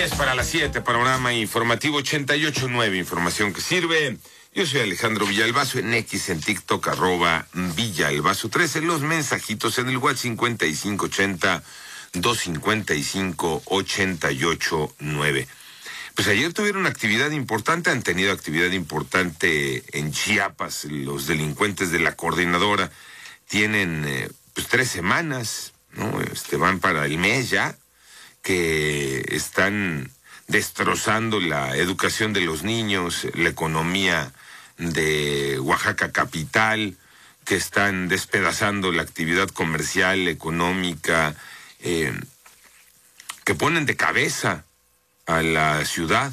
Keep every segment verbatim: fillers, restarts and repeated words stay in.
diez para las siete, panorama informativo ochenta y ocho nueve, información que sirve. Yo soy Alejandro Villalbazo, en X, en TikTok, arroba Villalbazo trece, los mensajitos en el WhatsApp cincuenta y cinco ochenta, doscientos cincuenta y cinco, ochenta y ocho nueve. Pues ayer tuvieron actividad importante, han tenido actividad importante en Chiapas, los delincuentes de la coordinadora. Tienen eh, pues tres semanas, ¿no? Este, van para el mes ya, que están destrozando la educación de los niños, la economía de Oaxaca capital, que están despedazando la actividad comercial, económica, eh, que ponen de cabeza a la ciudad.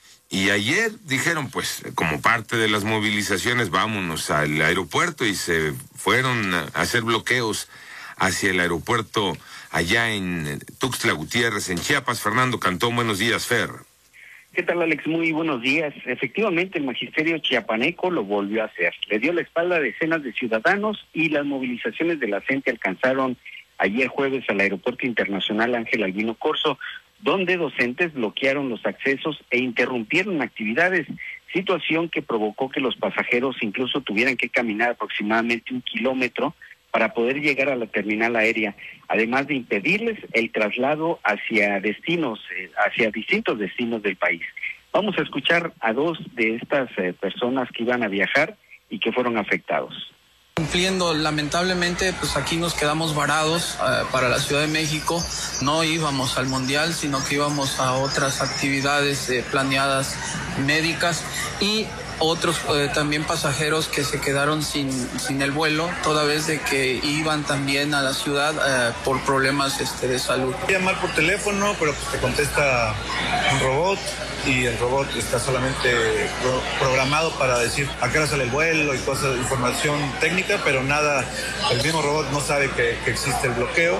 Y ayer dijeron, pues, como parte de las movilizaciones, vámonos al aeropuerto, y se fueron a hacer bloqueos hacia el aeropuerto allá en Tuxtla Gutiérrez, en Chiapas. Fernando Cantón, buenos días, Fer. ¿Qué tal, Alex? Muy buenos días. Efectivamente, el magisterio chiapaneco lo volvió a hacer. Le dio la espalda a decenas de ciudadanos y las movilizaciones de la gente alcanzaron ayer jueves al Aeropuerto Internacional Ángel Albino Corzo, donde docentes bloquearon los accesos e interrumpieron actividades, situación que provocó que los pasajeros incluso tuvieran que caminar aproximadamente un kilómetro para poder llegar a la terminal aérea, además de impedirles el traslado hacia destinos, eh, hacia distintos destinos del país. Vamos a escuchar a dos de estas eh, personas que iban a viajar y que fueron afectados. Cumpliendo, lamentablemente, pues aquí nos quedamos varados uh, para la Ciudad de México. No íbamos al Mundial, sino que íbamos a otras actividades eh, planeadas médicas, y otros eh, también pasajeros que se quedaron sin, sin el vuelo, toda vez de que iban también a la ciudad eh, por problemas este, de salud. Llamar por teléfono, pero pues te contesta un robot, y el robot está solamente pro programado para decir a qué hora sale el vuelo y cosas, información técnica, pero nada, el mismo robot no sabe que, que existe el bloqueo.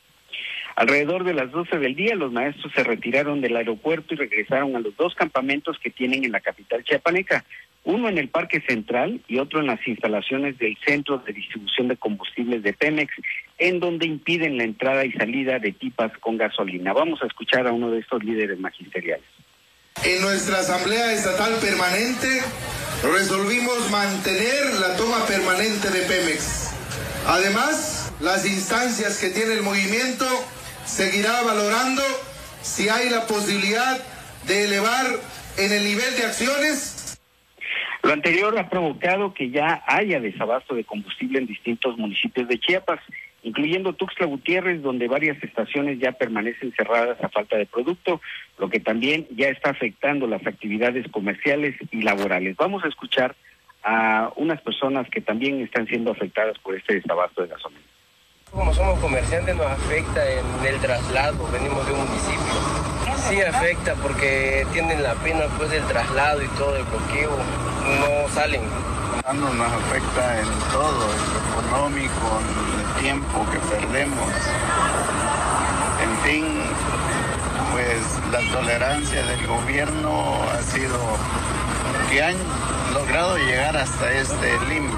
Alrededor de las doce del día, los maestros se retiraron del aeropuerto y regresaron a los dos campamentos que tienen en la capital chiapaneca, uno en el Parque Central y otro en las instalaciones del Centro de Distribución de Combustibles de Pemex, en donde impiden la entrada y salida de pipas con gasolina. Vamos a escuchar a uno de estos líderes magisteriales. En nuestra Asamblea Estatal Permanente resolvimos mantener la toma permanente de Pemex. Además, las instancias que tiene el movimiento seguirá valorando si hay la posibilidad de elevar en el nivel de acciones. Lo anterior ha provocado que ya haya desabasto de combustible en distintos municipios de Chiapas, incluyendo Tuxtla Gutiérrez, donde varias estaciones ya permanecen cerradas a falta de producto, lo que también ya está afectando las actividades comerciales y laborales. Vamos a escuchar a unas personas que también están siendo afectadas por este desabasto de gasolina. Como somos comerciantes nos afecta en el traslado, venimos de un municipio. Sí afecta porque tienen la pena pues del traslado y todo el bloqueo, no salen. Nos afecta en todo, en lo económico, en el tiempo que perdemos. En fin, pues la tolerancia del gobierno ha sido que han logrado llegar hasta este límite.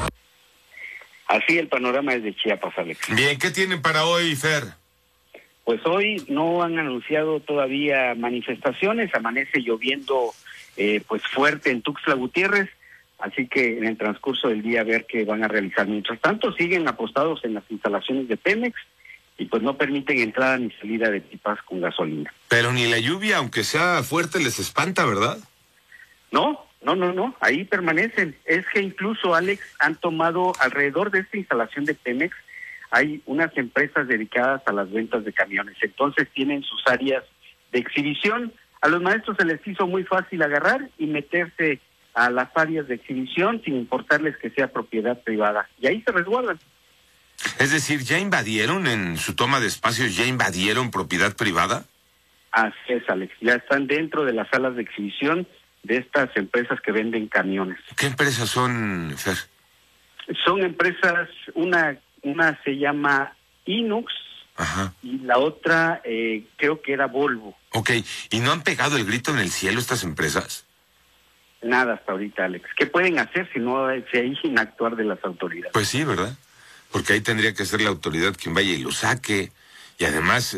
Así el panorama es de Chiapas, Alex. Bien, ¿qué tienen para hoy, Fer? Pues hoy no han anunciado todavía manifestaciones, amanece lloviendo eh, pues fuerte en Tuxtla Gutiérrez, así que en el transcurso del día a ver qué van a realizar. Mientras tanto, siguen apostados en las instalaciones de Pemex y pues no permiten entrada ni salida de pipas con gasolina. Pero ni la lluvia, aunque sea fuerte, les espanta, ¿verdad? No, no, no, no, ahí permanecen. Es que incluso, Alex, han tomado alrededor de esta instalación de Pemex, hay unas empresas dedicadas a las ventas de camiones, entonces tienen sus áreas de exhibición. A los maestros se les hizo muy fácil agarrar y meterse a las áreas de exhibición sin importarles que sea propiedad privada, y ahí se resguardan. Es decir, ¿ya invadieron en su toma de espacios, ya invadieron propiedad privada? Así es, Alex, ya están dentro de las salas de exhibición de estas empresas que venden camiones. ¿Qué empresas son, Fer? Son empresas, una una se llama Inux. Ajá. Y la otra eh, creo que era Volvo. Ok, ¿y no han pegado el grito en el cielo estas empresas? Nada hasta ahorita, Alex. ¿Qué pueden hacer si no se hay sin actuar de las autoridades? Pues sí, ¿verdad? Porque ahí tendría que ser la autoridad quien vaya y lo saque. Y además, eh,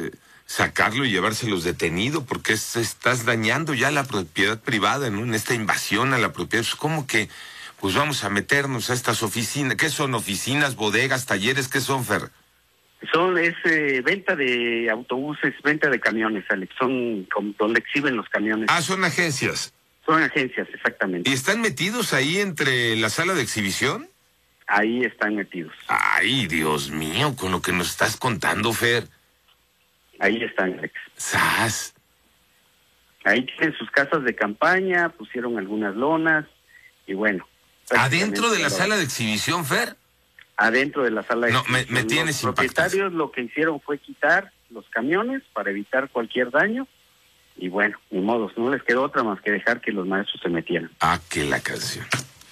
sacarlo y llevárselos detenido, porque es, estás dañando ya la propiedad privada, ¿no? En esta invasión a la propiedad. Pues, ¿cómo que pues vamos a meternos a estas oficinas? ¿Qué son oficinas, bodegas, talleres? ¿Qué son, Fer? Son, es eh, venta de autobuses, venta de camiones, Alex. Son como donde exhiben los camiones. Ah, son agencias. Son agencias, exactamente. ¿Y están metidos ahí entre la sala de exhibición? Ahí están metidos. Ay, Dios mío, con lo que nos estás contando, Fer. Ahí están, Alex. ¡Sas! Ahí tienen sus casas de campaña, pusieron algunas lonas y bueno. ¿Adentro de la sala de exhibición, Fer? Adentro de la sala de no, exhibición. Me, me tienes Los propietarios lo que hicieron fue quitar los camiones para evitar cualquier daño y bueno, ni modos, no les quedó otra más que dejar que los maestros se metieran. Ah, que la canción.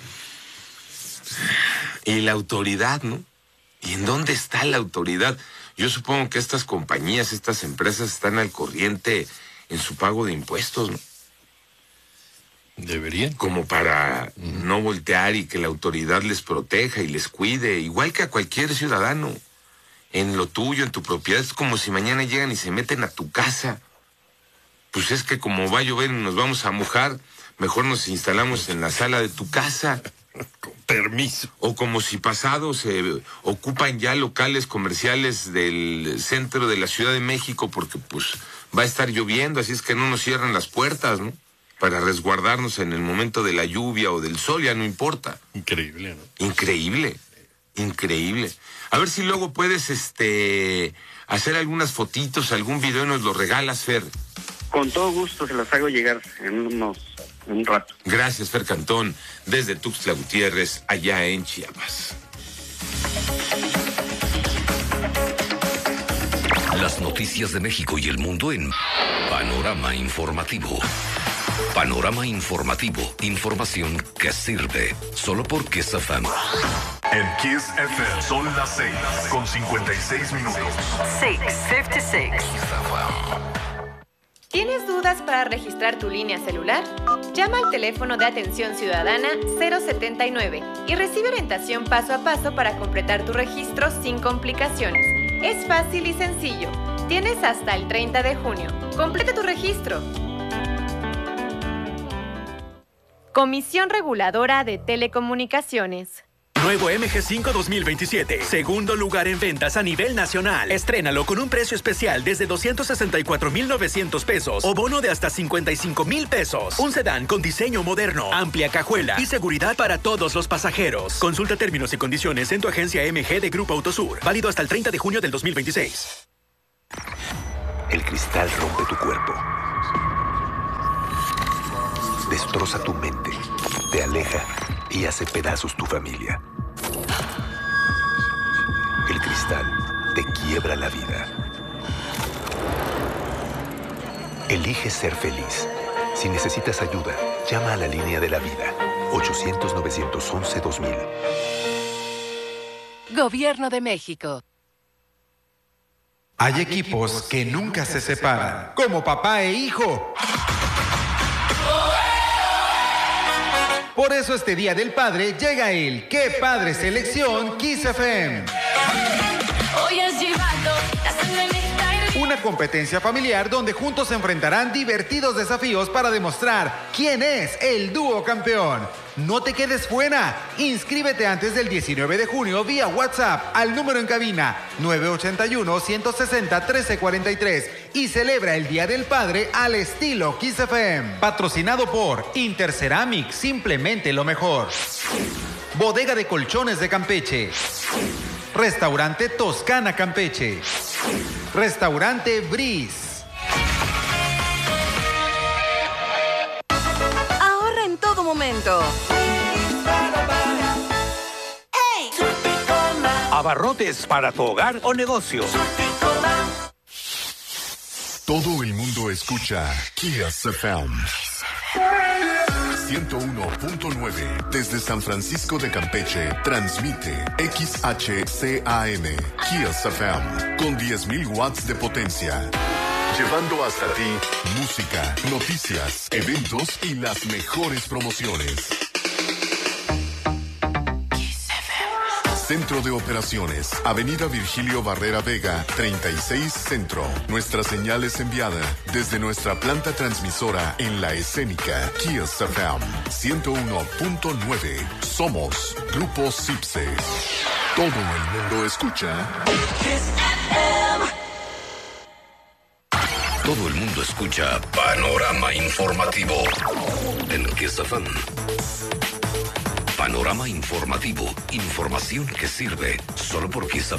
Y la autoridad, ¿no? ¿Y en dónde está la autoridad? Yo supongo que estas compañías, estas empresas están al corriente en su pago de impuestos, ¿no? Deberían. Como para mm. no voltear y que la autoridad les proteja y les cuide, igual que a cualquier ciudadano. En lo tuyo, en tu propiedad, es como si mañana llegan y se meten a tu casa. Pues es que como va a llover y nos vamos a mojar, mejor nos instalamos en la sala de tu casa. Con permiso. O como si pasado se ocupan ya locales comerciales del centro de la Ciudad de México porque pues va a estar lloviendo, así es que no nos cierran las puertas, ¿no? Para resguardarnos en el momento de la lluvia o del sol, ya no importa. Increíble, ¿no? Increíble, increíble. A ver si luego puedes este hacer algunas fotitos, algún video y nos lo regalas, Fer. Con todo gusto se las hago llegar en unos en un rato. Gracias, Fer Cantón, desde Tuxtla Gutiérrez, allá en Chiapas. Las noticias de México y el mundo en Panorama Informativo. Panorama Informativo, información que sirve. Solo por Kiss F M. En Kiss F M son las seis con cincuenta y seis minutos. seis cincuenta y seis. ¿Tienes dudas para registrar tu línea celular? Llama al teléfono de atención ciudadana cero setenta y nueve y recibe orientación paso a paso para completar tu registro sin complicaciones. Es fácil y sencillo. Tienes hasta el treinta de junio. Completa tu registro. Comisión Reguladora de Telecomunicaciones. Nuevo M G cinco dos mil veintisiete. Segundo lugar en ventas a nivel nacional. Estrénalo con un precio especial desde doscientos sesenta y cuatro mil novecientos pesos o bono de hasta cincuenta y cinco mil pesos. Un sedán con diseño moderno, amplia cajuela y seguridad para todos los pasajeros. Consulta términos y condiciones en tu agencia M G de Grupo Autosur. Válido hasta el treinta de junio del dos mil veintiséis. El cristal rompe tu cuerpo. Destroza tu mente. Te aleja y hace pedazos tu familia. El cristal te quiebra la vida. Elige ser feliz. Si necesitas ayuda, llama a la línea de la vida. ochocientos, novecientos once, dos mil. Gobierno de México. Hay equipos que nunca se separan, como papá e hijo. Por eso este Día del Padre llega el ¡Qué Padre Selección Kiss F M! Una competencia familiar donde juntos se enfrentarán divertidos desafíos para demostrar quién es el dúo campeón. No te quedes fuera. Inscríbete antes del diecinueve de junio vía WhatsApp al número en cabina nueve ocho uno, uno seis cero, uno tres cuatro tres y celebra el Día del Padre al estilo Kiss F M. Patrocinado por Interceramic, simplemente lo mejor. Bodega de Colchones de Campeche. Restaurante Toscana Campeche. Restaurante Breeze. Ahorra en todo momento. Abarrotes para tu hogar o negocio. Todo el mundo escucha Kiss F M. ciento uno punto nueve desde San Francisco de Campeche transmite X H C A M Kiss F M con diez mil watts de potencia, llevando hasta ti música, noticias, eventos y las mejores promociones. Centro de Operaciones, Avenida Virgilio Barrera Vega, treinta y seis Centro. Nuestra señal es enviada desde nuestra planta transmisora en La Escénica, Kiss F M ciento uno punto nueve. Somos Grupo Cipse. Todo el mundo escucha. Todo el mundo escucha Panorama Informativo en Kiss F M. Panorama Informativo, información que sirve solo por Kiss F M.